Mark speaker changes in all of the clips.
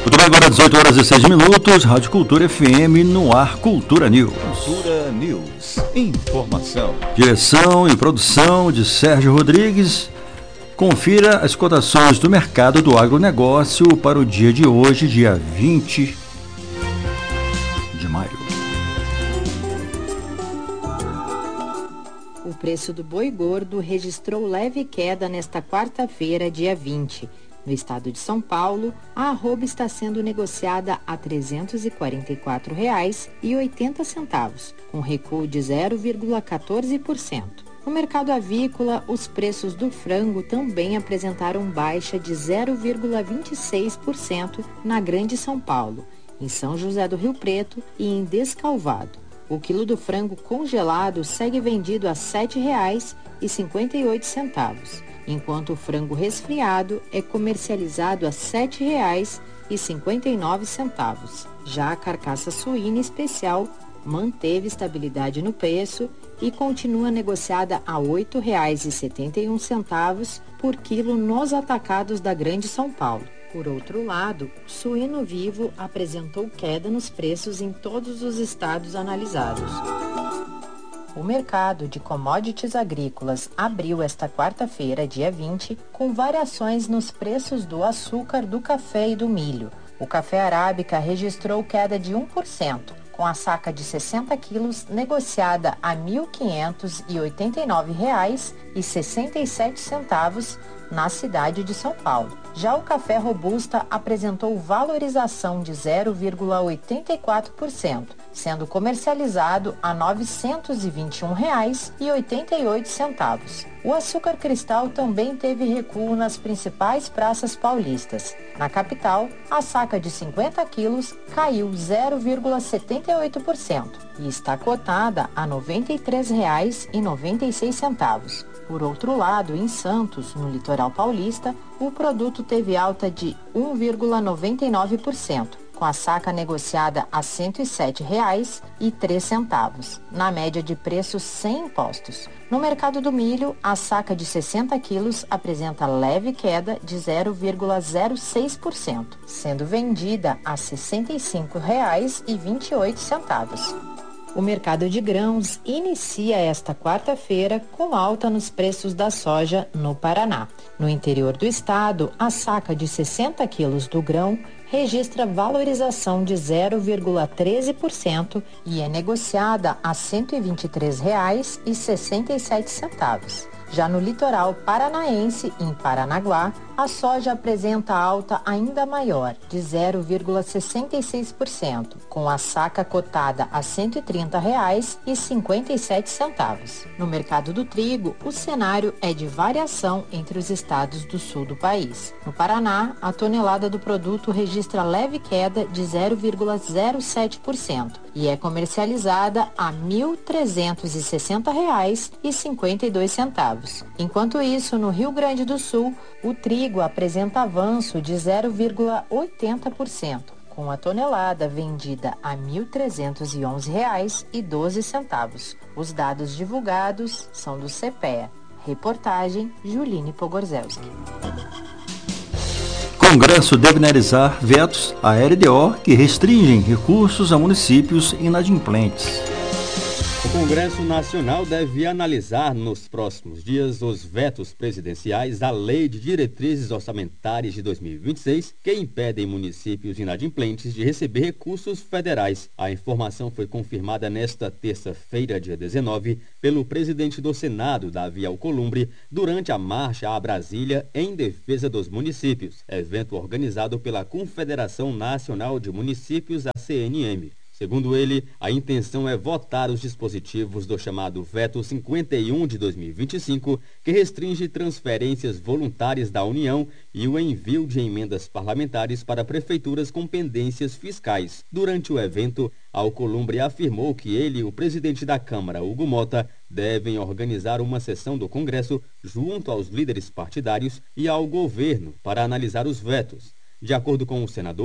Speaker 1: Muito bem, agora 18 horas e 6 minutos, Rádio Cultura FM no ar, Cultura News.
Speaker 2: Cultura News, informação.
Speaker 1: Direção e produção de Sérgio Rodrigues. Confira as cotações do mercado do agronegócio para o dia de hoje, dia 20 de maio.
Speaker 3: O preço do boi gordo registrou leve queda nesta quarta-feira, dia 20. No estado de São Paulo, a arroba está sendo negociada a R$ 344,80, com recuo de 0,14%. No mercado avícola, os preços do frango também apresentaram baixa de 0,26% na Grande São Paulo, em São José do Rio Preto e em Descalvado. O quilo do frango congelado segue vendido a R$ 7,58, enquanto o frango resfriado é comercializado a R$ 7,59. Já a carcaça suína especial manteve estabilidade no preço e continua negociada a R$ 8,71 por quilo nos atacados da Grande São Paulo. Por outro lado, o suíno vivo apresentou queda nos preços em todos os estados analisados. O mercado de commodities agrícolas abriu esta quarta-feira, dia 20, com variações nos preços do açúcar, do café e do milho. O café arábica registrou queda de 1%, com a saca de 60 quilos negociada a R$ 1.589,67 na cidade de São Paulo. Já o café robusta apresentou valorização de 0,84%, sendo comercializado a R$ 921,88. O açúcar cristal também teve recuo nas principais praças paulistas. Na capital, a saca de 50 quilos caiu 0,78% e está cotada a R$ 93,96. Por outro lado, em Santos, no litoral paulista, o produto teve alta de 1,99%, com a saca negociada a R$ 107,03, na média de preços sem impostos. No mercado do milho, a saca de 60 quilos apresenta leve queda de 0,06%, sendo vendida a R$ 65,28. O mercado de grãos inicia esta quarta-feira com alta nos preços da soja no Paraná. No interior do estado, a saca de 60 quilos do grão registra valorização de 0,13% e é negociada a R$ 123,67. Já no litoral paranaense, em Paranaguá, a soja apresenta alta ainda maior, de 0,66%, com a saca cotada a R$ 130,57. No mercado do trigo, o cenário é de variação entre os estados do sul do país. No Paraná, a tonelada do produto registra leve queda de 0,07% e é comercializada a R$ 1.360,52. Enquanto isso, no Rio Grande do Sul, o trigo apresenta avanço de 0,80%, com a tonelada vendida a R$ 1.311,12. Os dados divulgados são do CPEA. Reportagem Juline Pogorzelski.
Speaker 1: Congresso deve analisar vetos à LDO que restringem recursos a municípios inadimplentes.
Speaker 4: O Congresso Nacional deve analisar nos próximos dias os vetos presidenciais à Lei de Diretrizes Orçamentárias de 2026, que impedem municípios inadimplentes de receber recursos federais. A informação foi confirmada nesta terça-feira, dia 19, pelo presidente do Senado, Davi Alcolumbre, durante a marcha a Brasília em defesa dos municípios, evento organizado pela Confederação Nacional de Municípios, a CNM. Segundo ele, a intenção é votar os dispositivos do chamado Veto 51 de 2025, que restringe transferências voluntárias da União e o envio de emendas parlamentares para prefeituras com pendências fiscais. Durante o evento, Alcolumbre afirmou que ele e o presidente da Câmara, Hugo Mota, devem organizar uma sessão do Congresso junto aos líderes partidários e ao governo para analisar os vetos. De acordo com o senador,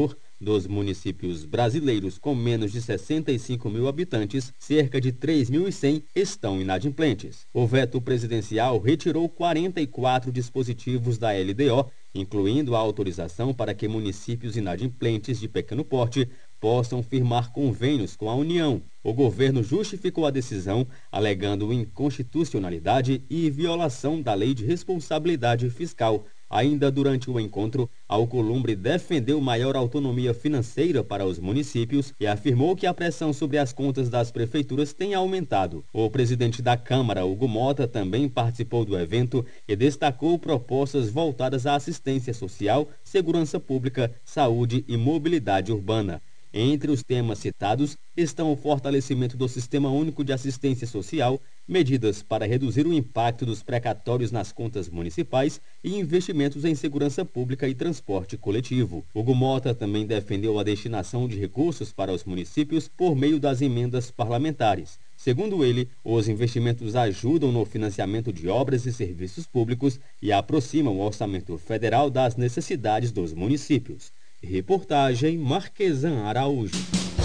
Speaker 4: Dos municípios brasileiros com menos de 65 mil habitantes, cerca de 3.100 estão inadimplentes. O veto presidencial retirou 44 dispositivos da LDO, incluindo a autorização para que municípios inadimplentes de pequeno porte possam firmar convênios com a União. O governo justificou a decisão, alegando inconstitucionalidade e violação da Lei de Responsabilidade Fiscal. Ainda durante o encontro, Alcolumbre defendeu maior autonomia financeira para os municípios e afirmou que a pressão sobre as contas das prefeituras tem aumentado. O presidente da Câmara, Hugo Mota, também participou do evento e destacou propostas voltadas à assistência social, segurança pública, saúde e mobilidade urbana. Entre os temas citados estão o fortalecimento do Sistema Único de Assistência Social, medidas para reduzir o impacto dos precatórios nas contas municipais e investimentos em segurança pública e transporte coletivo. Hugo Mota também defendeu a destinação de recursos para os municípios por meio das emendas parlamentares. Segundo ele, os investimentos ajudam no financiamento de obras e serviços públicos e aproximam o orçamento federal das necessidades dos municípios. Reportagem Marquesan Araújo.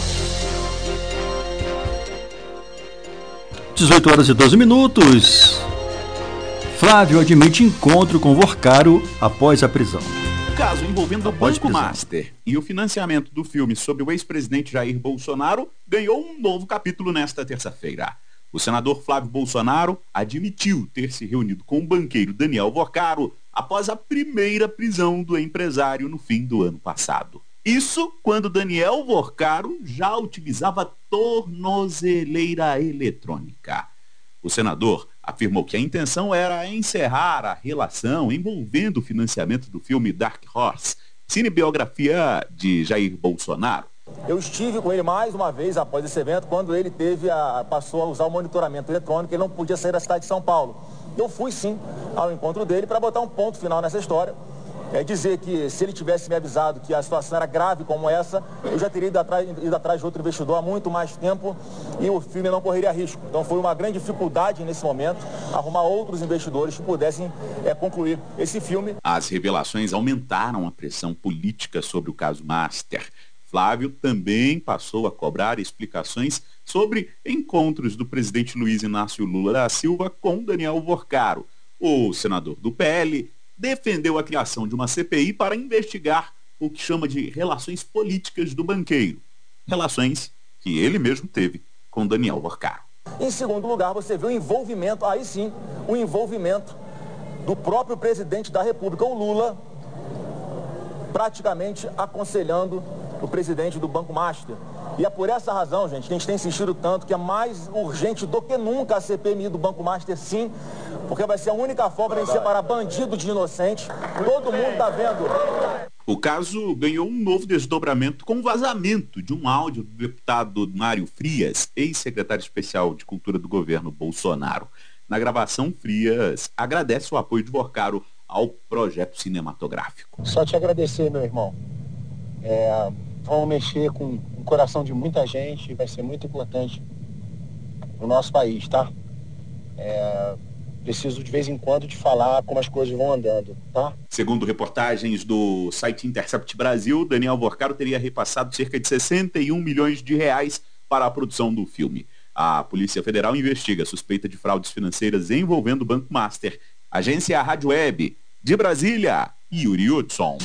Speaker 1: 18 horas e 12 minutos. Flávio admite encontro com Vorcaro após a prisão.
Speaker 5: O caso envolvendo o Banco Master e o financiamento do filme sobre o ex-presidente Jair Bolsonaro ganhou um novo capítulo nesta terça-feira. O senador Flávio Bolsonaro admitiu ter se reunido com o banqueiro Daniel Vorcaro após a primeira prisão do empresário no fim do ano passado. Isso quando Daniel Vorcaro já utilizava tornozeleira eletrônica. O senador afirmou que a intenção era encerrar a relação envolvendo o financiamento do filme Dark Horse, cinebiografia de Jair Bolsonaro.
Speaker 6: Eu estive com ele mais uma vez após esse evento, quando ele passou a usar o monitoramento eletrônico, ele não podia sair da cidade de São Paulo. Eu fui sim ao encontro dele para botar um ponto final nessa história. Dizer que se ele tivesse me avisado que a situação era grave como essa, eu já teria ido atrás de outro investidor há muito mais tempo e o filme não correria risco. Então foi uma grande dificuldade nesse momento arrumar outros investidores que pudessem concluir esse filme.
Speaker 5: As revelações aumentaram a pressão política sobre o caso Master. Flávio também passou a cobrar explicações sobre encontros do presidente Luiz Inácio Lula da Silva com Daniel Vorcaro. O senador do PL defendeu a criação de uma CPI para investigar o que chama de relações políticas do banqueiro. Relações que ele mesmo teve com Daniel Vorcaro.
Speaker 6: Em segundo lugar, você vê o envolvimento, aí sim, o envolvimento do próprio presidente da República, o Lula, praticamente aconselhando o presidente do Banco Master. E é por essa razão, gente, que a gente tem insistido tanto que é mais urgente do que nunca a CPMI do Banco Master, sim, porque vai ser a única forma de a gente separar bandido de inocente. Todo mundo está vendo.
Speaker 5: O caso ganhou um novo desdobramento com o vazamento de um áudio do deputado Mário Frias, ex-secretário especial de Cultura do governo Bolsonaro. Na gravação, Frias agradece o apoio de Vorcaro ao projeto cinematográfico.
Speaker 7: Só te agradecer, meu irmão. Vamos mexer com o coração de muita gente, vai ser muito importante no nosso país, tá? Preciso de vez em quando te falar como as coisas vão andando, tá?
Speaker 5: Segundo reportagens do site Intercept Brasil, Daniel Vorcaro teria repassado cerca de 61 milhões de reais para a produção do filme. A Polícia Federal investiga a suspeita de fraudes financeiras envolvendo o Banco Master. Agência Rádio Web, de Brasília, Yuri Hudson.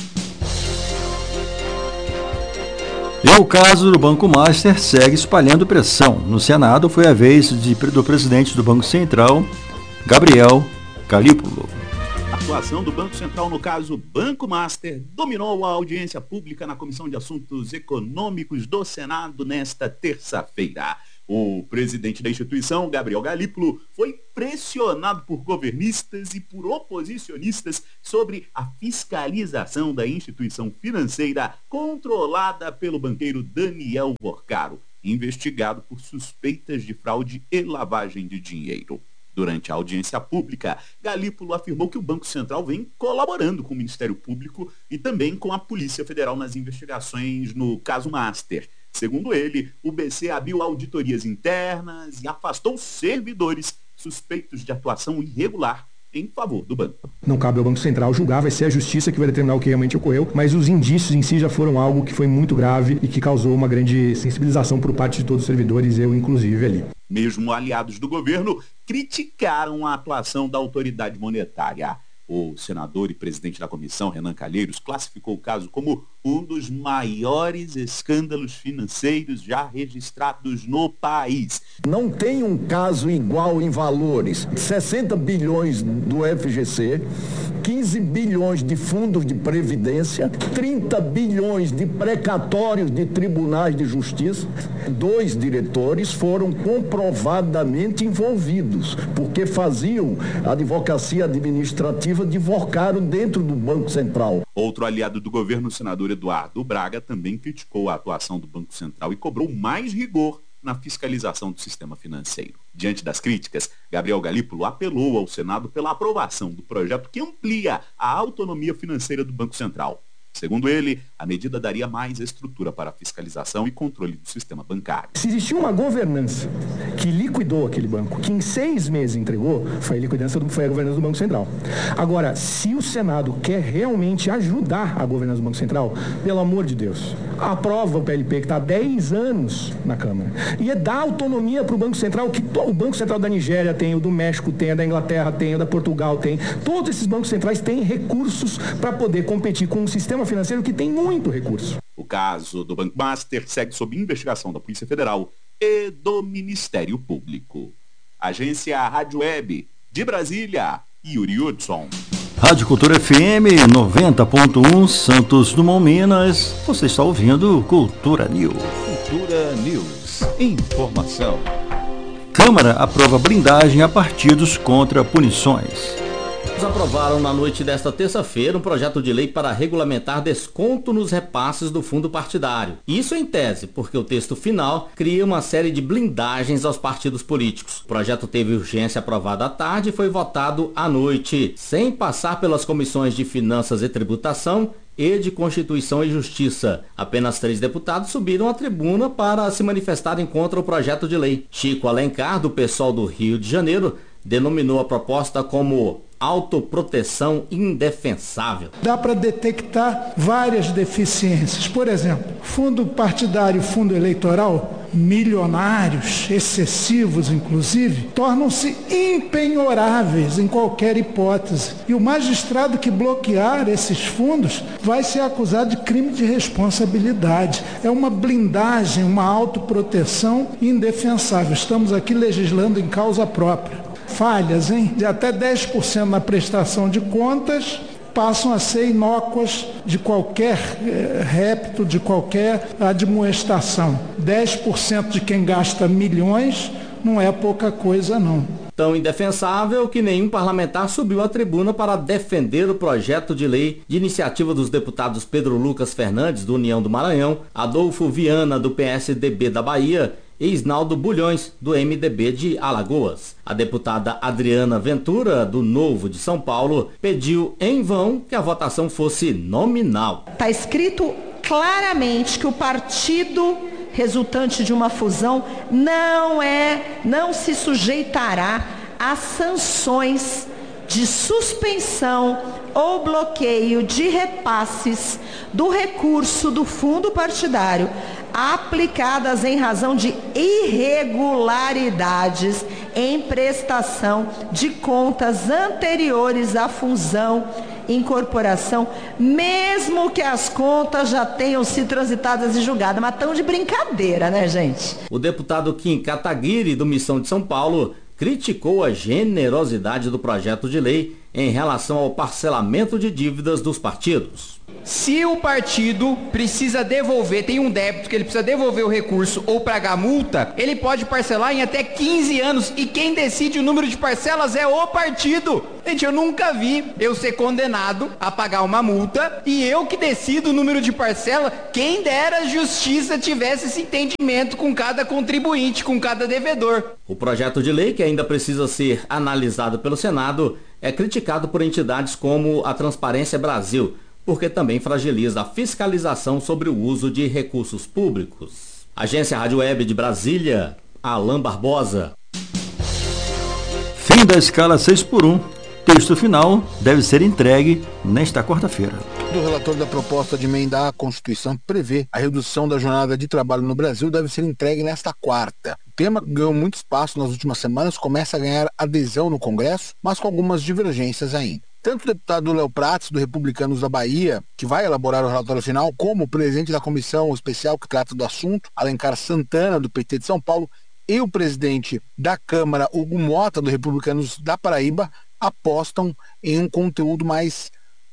Speaker 1: E o caso do Banco Master segue espalhando pressão. No Senado foi a vez do presidente do Banco Central, Gabriel Galípolo.
Speaker 5: A atuação do Banco Central no caso Banco Master dominou a audiência pública na Comissão de Assuntos Econômicos do Senado nesta terça-feira. O presidente da instituição, Gabriel Galípolo, foi pressionado por governistas e por oposicionistas sobre a fiscalização da instituição financeira controlada pelo banqueiro Daniel Vorcaro, investigado por suspeitas de fraude e lavagem de dinheiro. Durante a audiência pública, Galípolo afirmou que o Banco Central vem colaborando com o Ministério Público e também com a Polícia Federal nas investigações no caso Master. Segundo ele, o BC abriu auditorias internas e afastou servidores suspeitos de atuação irregular em favor do banco.
Speaker 8: Não cabe ao Banco Central julgar, vai ser a justiça que vai determinar o que realmente ocorreu, mas os indícios em si já foram algo que foi muito grave e que causou uma grande sensibilização por parte de todos os servidores, eu inclusive ali.
Speaker 5: Mesmo aliados do governo criticaram a atuação da autoridade monetária. O senador e presidente da comissão, Renan Calheiros, classificou o caso como um dos maiores escândalos financeiros já registrados no país.
Speaker 9: Não tem um caso igual em valores. 60 bilhões do FGC, 15 bilhões de fundos de previdência, 30 bilhões de precatórios de tribunais de justiça. 2 diretores foram comprovadamente envolvidos, porque faziam advocacia administrativa, divorcaram dentro do Banco Central.
Speaker 5: Outro aliado do governo, o senador Eduardo Braga, também criticou a atuação do Banco Central e cobrou mais rigor na fiscalização do sistema financeiro. Diante das críticas, Gabriel Galípolo apelou ao Senado pela aprovação do projeto que amplia a autonomia financeira do Banco Central. Segundo ele, a medida daria mais estrutura para a fiscalização e controle do sistema bancário.
Speaker 8: Se existia uma governança que liquidou aquele banco, que em 6 meses entregou, foi a governança do Banco Central. Agora, se o Senado quer realmente ajudar a governança do Banco Central, pelo amor de Deus, aprova o PLP que está há 10 anos na Câmara e dá autonomia para o Banco Central, que o Banco Central da Nigéria tem, o do México tem, o da Inglaterra tem, o da Portugal tem. Todos esses bancos centrais têm recursos para poder competir com um sistema financeiro que tem muito recurso.
Speaker 5: O caso do Banco Master segue sob investigação da Polícia Federal e do Ministério Público. Agência Rádio Web de Brasília, Yuri Hudson.
Speaker 1: Rádio Cultura FM 90.1 Santos Dumont, Minas. Você está ouvindo Cultura News.
Speaker 2: Cultura News. Informação.
Speaker 1: Câmara aprova blindagem a partidos contra punições.
Speaker 10: Aprovaram na noite desta terça-feira um projeto de lei para regulamentar desconto nos repasses do fundo partidário. Isso em tese, porque o texto final cria uma série de blindagens aos partidos políticos. O projeto teve urgência aprovada à tarde e foi votado à noite, sem passar pelas comissões de Finanças e Tributação e de Constituição e Justiça. Apenas 3 deputados subiram à tribuna para se manifestarem contra o projeto de lei. Chico Alencar, do PSOL do Rio de Janeiro, denominou a proposta como autoproteção indefensável.
Speaker 11: Dá para detectar várias deficiências. Por exemplo, fundo partidário, fundo eleitoral, milionários, excessivos inclusive, tornam-se impenhoráveis em qualquer hipótese. E o magistrado que bloquear esses fundos vai ser acusado de crime de responsabilidade. É uma blindagem, uma autoproteção indefensável. Estamos aqui legislando em causa própria. Falhas, de até 10% na prestação de contas passam a ser inócuas de qualquer répito, de qualquer admoestação. 10% de quem gasta milhões não é pouca coisa, não.
Speaker 10: Tão indefensável que nenhum parlamentar subiu à tribuna para defender o projeto de lei de iniciativa dos deputados Pedro Lucas Fernandes, do União do Maranhão, Adolfo Viana, do PSDB da Bahia, e Isnaldo Bulhões, do MDB de Alagoas. A deputada Adriana Ventura, do Novo de São Paulo, pediu em vão que a votação fosse nominal.
Speaker 12: Está escrito claramente que o partido resultante de uma fusão não se sujeitará a sanções de suspensão ou bloqueio de repasses do recurso do fundo partidário aplicadas em razão de irregularidades em prestação de contas anteriores à fusão e incorporação, mesmo que as contas já tenham sido transitadas e julgadas. Mas tão de brincadeira, né, gente?
Speaker 10: O deputado Kim Kataguiri, do Missão de São Paulo, criticou a generosidade do projeto de lei em relação ao parcelamento de dívidas dos partidos.
Speaker 13: Se o partido precisa devolver, tem um débito que ele precisa devolver o recurso ou pagar multa, ele pode parcelar em até 15 anos e quem decide o número de parcelas é o partido. Gente, eu nunca vi eu ser condenado a pagar uma multa e eu que decido o número de parcela. Quem dera a justiça tivesse esse entendimento com cada contribuinte, com cada devedor.
Speaker 10: O projeto de lei, que ainda precisa ser analisado pelo Senado, é criticado por entidades como a Transparência Brasil, porque também fragiliza a fiscalização sobre o uso de recursos públicos. Agência Rádio Web de Brasília, Alain Barbosa.
Speaker 1: Fim da escala 6x1. texto final deve ser entregue nesta quarta-feira.
Speaker 14: O relator da proposta de emendar a Constituição prevê a redução da jornada de trabalho no Brasil deve ser entregue nesta quarta. O tema ganhou muito espaço nas últimas semanas, começa a ganhar adesão no Congresso, mas com algumas divergências ainda. Tanto o deputado Léo Prats, do Republicanos da Bahia, que vai elaborar o relatório final, como o presidente da comissão especial que trata do assunto, Alencar Santana, do PT de São Paulo, e o presidente da Câmara, Hugo Mota, do Republicanos da Paraíba, apostam em um conteúdo mais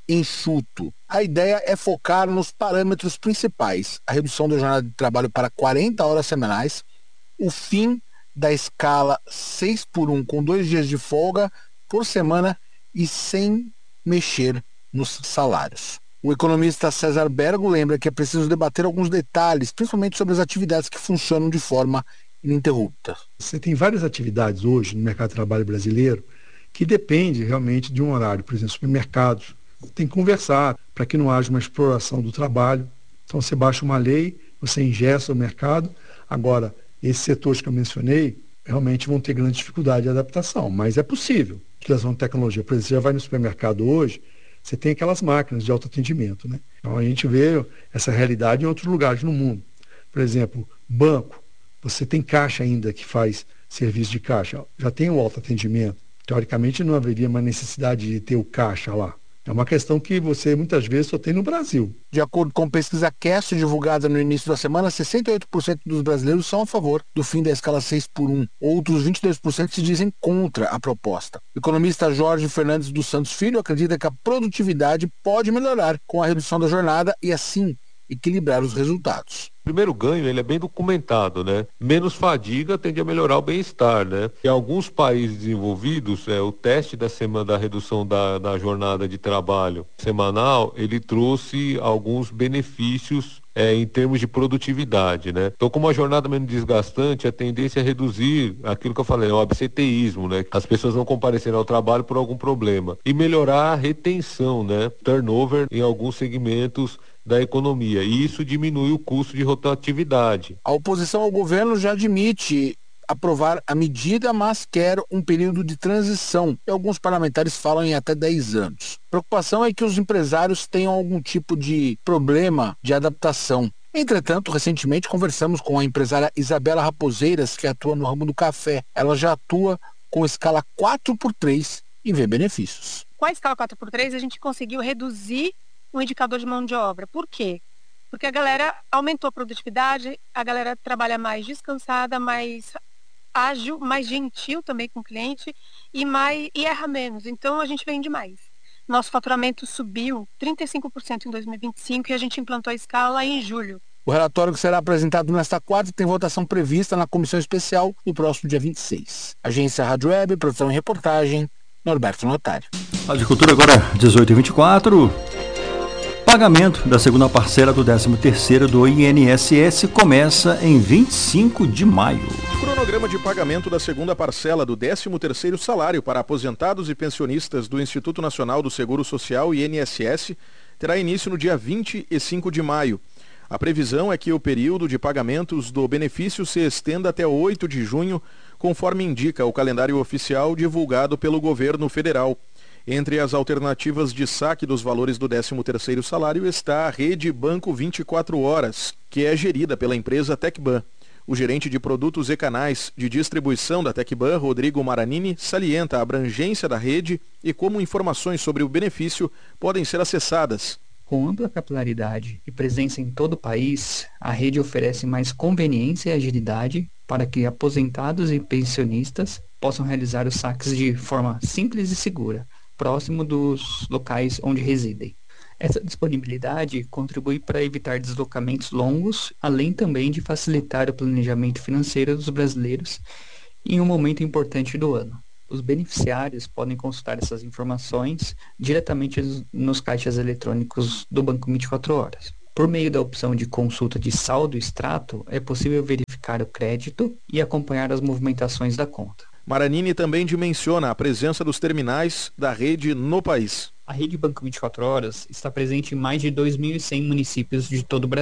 Speaker 14: enxuto. A ideia é focar nos parâmetros principais: a redução da jornada de trabalho para 40 horas semanais, o fim da escala 6x1 com 2 dias de folga por semana e sem mexer nos salários. O economista César Bergo lembra que é preciso debater alguns detalhes, principalmente sobre as atividades que funcionam de forma ininterrupta.
Speaker 15: Você tem várias atividades hoje no mercado de trabalho brasileiro que dependem realmente de um horário. Por exemplo, supermercados. Tem que conversar para que não haja uma exploração do trabalho. Então você baixa uma lei, você ingessa o mercado. Agora, esses setores que eu mencionei realmente vão ter grande dificuldade de adaptação, mas é possível. Utilização de tecnologia. Por exemplo, você já vai no supermercado hoje, você tem aquelas máquinas de autoatendimento, né? Então a gente vê essa realidade em outros lugares no mundo. Por exemplo, banco. Você tem caixa ainda que faz serviço de caixa. Já tem o autoatendimento. Teoricamente não haveria uma necessidade de ter o caixa lá. É uma questão que você muitas vezes só tem no Brasil.
Speaker 14: De acordo com pesquisa Cast divulgada no início da semana, 68% dos brasileiros são a favor do fim da escala 6x1. Outros 22% se dizem contra a proposta. O economista Jorge Fernandes dos Santos Filho acredita que a produtividade pode melhorar com a redução da jornada e assim equilibrar os resultados.
Speaker 16: O primeiro ganho, ele é bem documentado, né? Menos fadiga tende a melhorar o bem-estar, né? Em alguns países desenvolvidos, o teste da redução da jornada de trabalho semanal, ele trouxe alguns benefícios em termos de produtividade, né? Então, como a jornada é menos desgastante, a tendência é reduzir aquilo que eu falei, o absenteísmo, né? As pessoas não comparecerem ao trabalho por algum problema. E melhorar a retenção, né? Turnover em alguns segmentos da economia, e isso diminui o custo de rotatividade.
Speaker 14: A oposição ao governo já admite aprovar a medida, mas quer um período de transição, e alguns parlamentares falam em até 10 anos. A preocupação é que os empresários tenham algum tipo de problema de adaptação. Entretanto, recentemente conversamos com a empresária Isabela Raposeiras, que atua no ramo do café. Ela já atua com escala 4x3 e vê benefícios.
Speaker 17: Com a escala 4x3, a gente conseguiu reduzir o indicador de mão de obra. Por quê? Porque a galera aumentou a produtividade, a galera trabalha mais descansada, mais ágil, mais gentil também com o cliente e erra menos. Então a gente vende mais. Nosso faturamento subiu 35% em 2025 e a gente implantou a escala em julho.
Speaker 14: O relatório que será apresentado nesta quarta tem votação prevista na comissão especial no próximo dia 26. Agência Rádio Web, produção e reportagem, Norberto Notário.
Speaker 1: Rádio Cultura agora 18h24. Pagamento da segunda parcela do 13º do INSS começa em 25 de maio.
Speaker 18: O cronograma de pagamento da segunda parcela do 13º salário para aposentados e pensionistas do Instituto Nacional do Seguro Social, INSS, terá início no dia 25 de maio. A previsão é que o período de pagamentos do benefício se estenda até 8 de junho, conforme indica o calendário oficial divulgado pelo governo federal. Entre as alternativas de saque dos valores do 13º salário está a rede Banco 24 Horas, que é gerida pela empresa Tecban. O gerente de produtos e canais de distribuição da Tecban, Rodrigo Maranini, salienta a abrangência da rede e como informações sobre o benefício podem ser acessadas.
Speaker 19: Com ampla capilaridade e presença em todo o país, a rede oferece mais conveniência e agilidade para que aposentados e pensionistas possam realizar os saques de forma simples e segura, próximo dos locais onde residem. Essa disponibilidade contribui para evitar deslocamentos longos, além também de facilitar o planejamento financeiro dos brasileiros em um momento importante do ano. Os beneficiários podem consultar essas informações diretamente nos caixas eletrônicos do Banco 24 Horas. Por meio da opção de consulta de saldo e extrato, é possível verificar o crédito e acompanhar as movimentações da conta.
Speaker 18: Maranini também dimensiona a presença dos terminais da rede no país.
Speaker 19: A rede Banco 24 Horas está presente em mais de 2.100 municípios de todo o Brasil.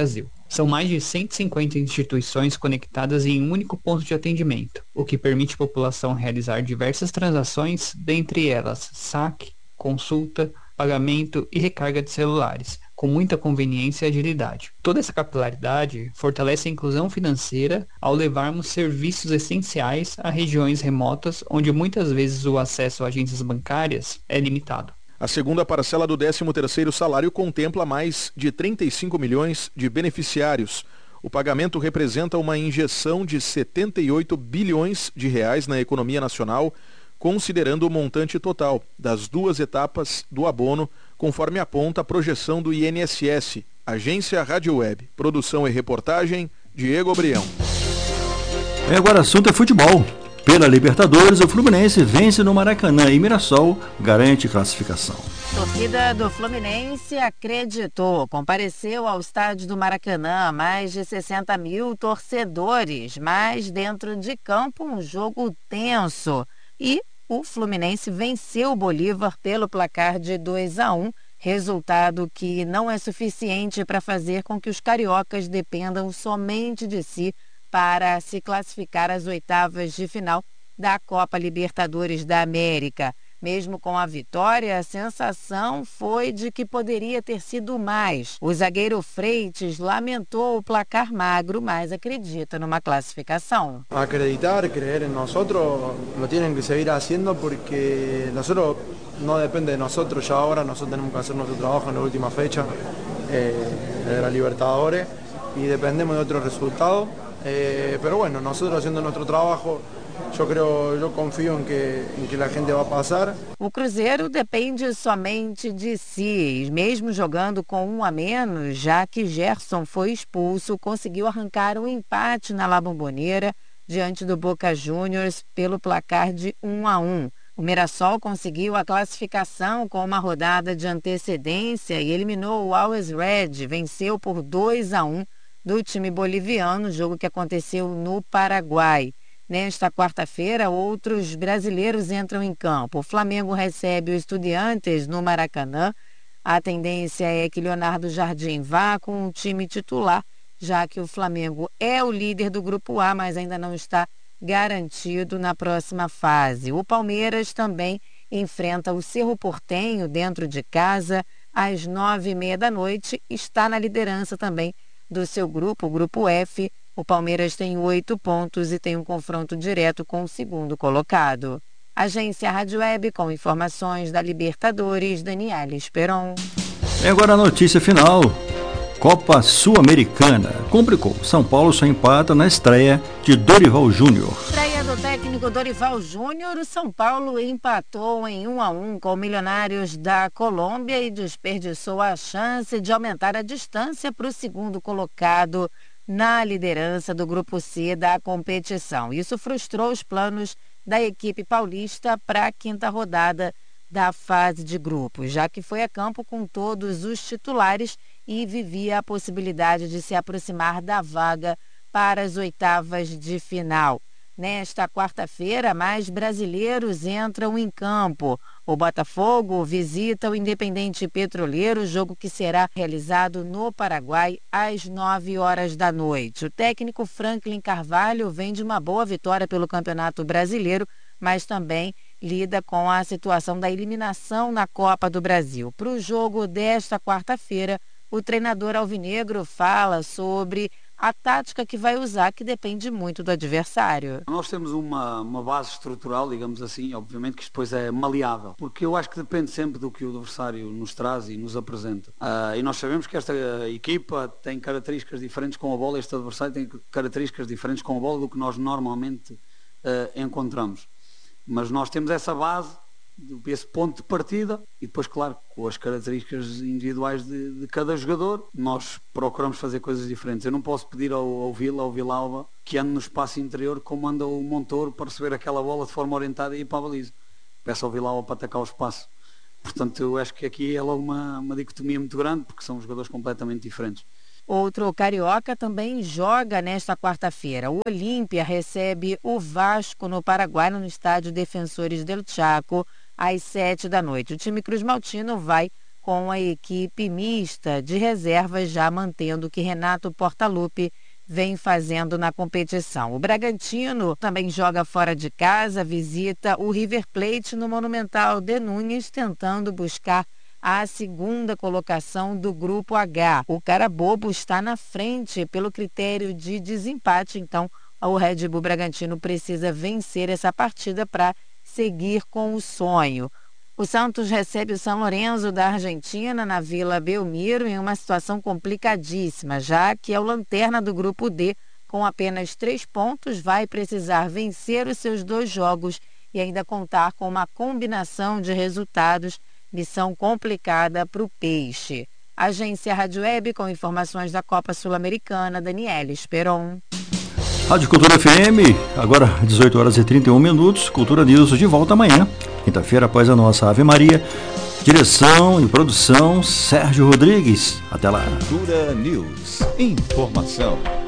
Speaker 19: São mais de 150 instituições conectadas em um único ponto de atendimento, o que permite à população realizar diversas transações, dentre elas saque, consulta, pagamento e recarga de celulares, com muita conveniência e agilidade. Toda essa capilaridade fortalece a inclusão financeira ao levarmos serviços essenciais a regiões remotas, onde muitas vezes o acesso a agências bancárias é limitado.
Speaker 18: A segunda parcela do 13º salário contempla mais de 35 milhões de beneficiários. O pagamento representa uma injeção de 78 bilhões de reais na economia nacional, considerando o montante total das 2 etapas do abono, conforme aponta a projeção do INSS, Agência Rádio Web. Produção e reportagem, Diego Obrião.
Speaker 1: E agora o assunto é futebol. Pela Libertadores, o Fluminense vence no Maracanã e Mirassol garante classificação.
Speaker 3: A torcida do Fluminense acreditou, compareceu ao estádio do Maracanã, mais de 60 mil torcedores, mas dentro de campo um jogo tenso. E o Fluminense venceu o Bolívar pelo placar de 2-1, resultado que não é suficiente para fazer com que os cariocas dependam somente de si para se classificar às oitavas de final da Copa Libertadores da América. Mesmo com a vitória, a sensação foi de que poderia ter sido mais. O zagueiro Freitas lamentou o placar magro, mas acredita numa classificação.
Speaker 20: Acreditar, creer en nosotros, lo tienen que seguir haciendo porque nosotros no depende de nosotros ya ahora, nosotros tenemos que hacer nuestro trabajo en la última fecha de la Libertadores y dependemos de otros resultados. Pero bueno, nosotros haciendo nuestro trabajo, yo confío en que la gente va a passar.
Speaker 3: O Cruzeiro depende somente de si, mesmo jogando com um a menos, já que Gerson foi expulso, conseguiu arrancar um empate na La Bombonera diante do Boca Juniors pelo placar de 1-1. O Mirassol conseguiu a classificação com uma rodada de antecedência e eliminou o Always Red, venceu por 2-1 do time boliviano, jogo que aconteceu no Paraguai. Nesta quarta-feira, outros brasileiros entram em campo. O Flamengo recebe o Estudiantes no Maracanã. A tendência é que Leonardo Jardim vá com o time titular, já que o Flamengo é o líder do Grupo A, mas ainda não está garantido na próxima fase. O Palmeiras também enfrenta o Cerro Porteño dentro de casa às 9h30 da noite. Está na liderança também do seu grupo, o Grupo F. O Palmeiras tem 8 pontos e tem um confronto direto com o segundo colocado. Agência Rádio Web com informações da Libertadores, Daniela Esperon.
Speaker 1: E agora a notícia final. Copa Sul-Americana. Complicou. São Paulo só empata na estreia de Dorival Júnior.
Speaker 3: Estreia do técnico Dorival Júnior, o São Paulo empatou em 1-1 com o Milionários da Colômbia e desperdiçou a chance de aumentar a distância para o segundo colocado na liderança do Grupo C da competição. Isso frustrou os planos da equipe paulista para a quinta rodada da fase de grupos, já que foi a campo com todos os titulares e vivia a possibilidade de se aproximar da vaga para as oitavas de final. Nesta quarta-feira, mais brasileiros entram em campo. O Botafogo visita o Independente Petroleiro, jogo que será realizado no Paraguai às 9h da noite. O técnico Franklin Carvalho vem de uma boa vitória pelo Campeonato Brasileiro, mas também lida com a situação da eliminação na Copa do Brasil. Para o jogo desta quarta-feira, o treinador alvinegro fala sobre a tática que vai usar, que depende muito do adversário.
Speaker 21: Nós temos uma base estrutural, digamos assim, obviamente que isto depois é maleável, porque eu acho que depende sempre do que o adversário nos traz e nos apresenta. E nós sabemos que esta equipa tem características diferentes com a bola, este adversário tem características diferentes com a bola do que nós normalmente encontramos. Mas nós temos essa base, esse ponto de partida, e depois, claro, com as características individuais de cada jogador, nós procuramos fazer coisas diferentes. Eu não posso pedir ao Vila, ao Villalba, que ande no espaço interior como anda o Montoro para receber aquela bola de forma orientada e ir para a baliza. Peço ao Villalba para atacar o espaço. Portanto, eu acho que aqui é logo uma dicotomia muito grande, porque são jogadores completamente diferentes.
Speaker 3: Outro carioca também joga nesta quarta-feira. O Olímpia recebe o Vasco no Paraguai, no estádio Defensores del Chaco, às 7 da noite. O time Cruz Maltino vai com a equipe mista de reservas, já mantendo o que Renato Portaluppi vem fazendo na competição. O Bragantino também joga fora de casa, visita o River Plate no Monumental de Núñez, tentando buscar a segunda colocação do Grupo H. O Carabobo está na frente pelo critério de desempate, então o Red Bull Bragantino precisa vencer essa partida para seguir com o sonho. O Santos recebe o São Lourenço da Argentina na Vila Belmiro em uma situação complicadíssima, já que é o lanterna do Grupo D, com apenas 3 pontos, vai precisar vencer os seus 2 jogos e ainda contar com uma combinação de resultados, missão complicada para o Peixe. Agência Rádio Web com informações da Copa Sul-Americana, Daniela Esperon.
Speaker 1: Rádio Cultura FM, agora 18 horas e 31 minutos, Cultura News de volta amanhã, quinta-feira após a nossa Ave Maria. Direção e produção, Sérgio Rodrigues. Até lá.
Speaker 2: Cultura News. Informação.